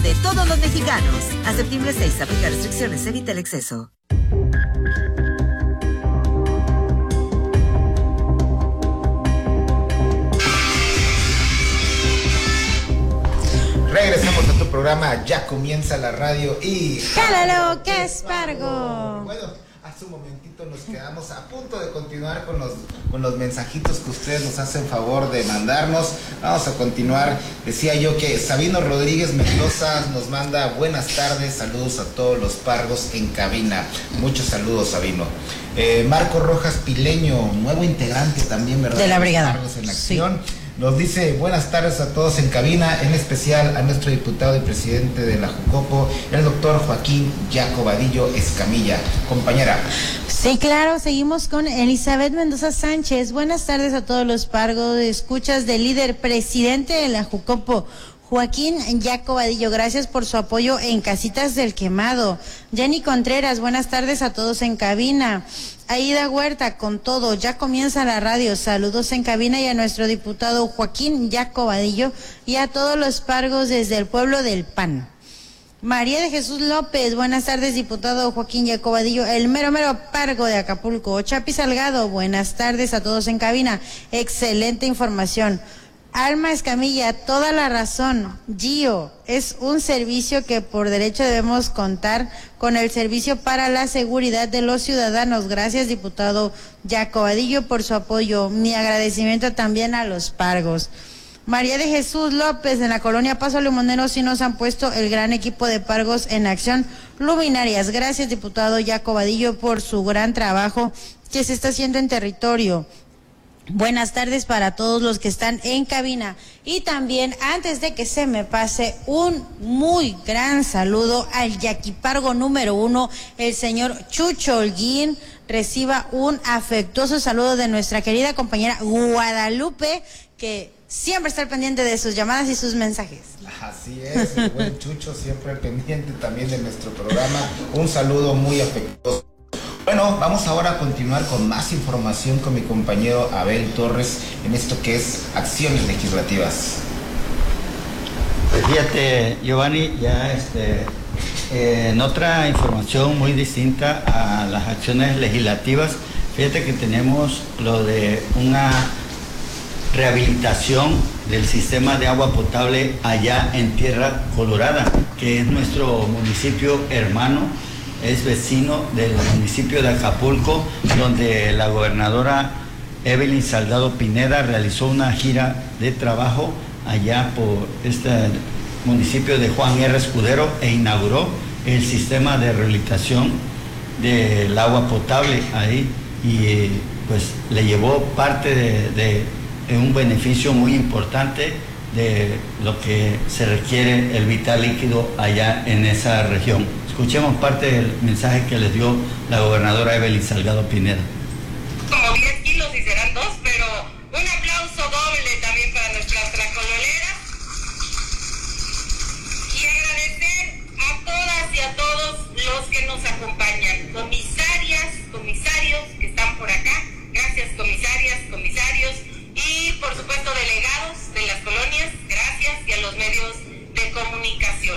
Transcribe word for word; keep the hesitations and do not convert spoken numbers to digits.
de todos los mexicanos. A septiembre seis, aplica restricciones, evita el exceso. Regresamos a tu programa, ya comienza la radio y... ¡Jálalo, que es Pargo! Bueno, hace un momentito nos quedamos a punto de continuar con los, con los mensajitos que ustedes nos hacen favor de mandarnos. Vamos a continuar. Decía yo que Sabino Rodríguez Mendoza nos manda buenas tardes, saludos a todos los Pargos en cabina. Muchos saludos, Sabino. Eh, Marco Rojas Pileño, nuevo integrante también, ¿verdad? De la brigada. Pargos en acción. Sí. Nos dice buenas tardes a todos en cabina, en especial a nuestro diputado y presidente de la Jucopo, el doctor Joaquín Jacobadillo Escamilla. Compañera. Sí, claro, seguimos con Elizabeth Mendoza Sánchez. Buenas tardes a todos los Pargos de escuchas del líder presidente de la Jucopo, Joaquín Jacobadillo, gracias por su apoyo en Casitas del Quemado. Jenny Contreras, buenas tardes a todos en cabina. Aida Huerta, con todo, ya comienza la radio, saludos en cabina y a nuestro diputado Joaquín Jacobadillo y a todos los Pargos desde el pueblo del Pan. María de Jesús López, buenas tardes, diputado Joaquín Jacobadillo, el mero mero Pargo de Acapulco. Chapi Salgado, buenas tardes a todos en cabina, excelente información. Alma Escamilla, toda la razón. Gio, es un servicio que por derecho debemos contar con el servicio para la seguridad de los ciudadanos. Gracias, diputado Jacobadillo, por su apoyo. Mi agradecimiento también a los Pargos. María de Jesús López, en la colonia Paso Limonero, sí nos han puesto el gran equipo de Pargos en acción. Luminarias, gracias, diputado Jacobadillo, por su gran trabajo que se está haciendo en territorio. Buenas tardes para todos los que están en cabina y también, antes de que se me pase, un muy gran saludo al yaquipargo número uno, el señor Chucho Holguín. Reciba un afectuoso saludo de nuestra querida compañera Guadalupe, que siempre está al pendiente de sus llamadas y sus mensajes. Así es, el buen Chucho siempre al pendiente también de nuestro programa. Un saludo muy afectuoso. Bueno, vamos ahora a continuar con más información con mi compañero Abel Torres en esto que es acciones legislativas. Pues fíjate, Giovanni, ya este, eh, en otra información muy distinta a las acciones legislativas, fíjate que tenemos lo de una rehabilitación del sistema de agua potable allá en Tierra Colorada, que es nuestro municipio hermano. Es vecino del municipio de Acapulco, donde la gobernadora Evelyn Salgado Pineda realizó una gira de trabajo allá por este municipio de Juan R. Escudero e inauguró el sistema de rehabilitación del agua potable ahí y pues le llevó parte de, de, de un beneficio muy importante de lo que se requiere el vital líquido allá en esa región. Escuchemos parte del mensaje que les dio la gobernadora Evelyn Salgado Pineda. Como diez kilos y serán dos, pero un aplauso doble también para nuestras tracololeras. Y agradecer a todas y a todos los que nos acompañan. Comisarias, comisarios que están por acá. Gracias, comisarias, comisarios. Y por supuesto delegados de las colonias. Gracias. Y a los medios de comunicación.